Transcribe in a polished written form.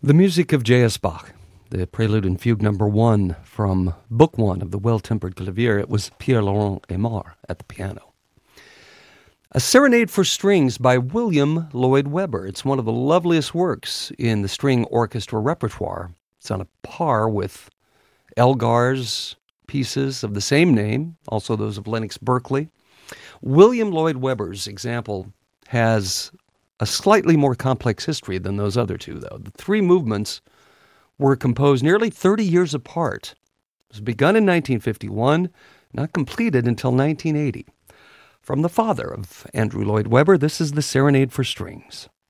The music of J.S. Bach, the Prelude and Fugue number 1 from Book 1 of the Well-Tempered Clavier. It was Pierre-Laurent Aimard at the piano. A Serenade for Strings by William Lloyd Webber. It's one of the loveliest works in the string orchestra repertoire. It's on a par with Elgar's pieces of the same name, also those of Lennox Berkeley. William Lloyd Webber's example has a slightly more complex history than those other two, though. The three movements were composed nearly 30 years apart. It was begun in 1951, not completed until 1980. From the father of Andrew Lloyd Webber, this is the Serenade for Strings.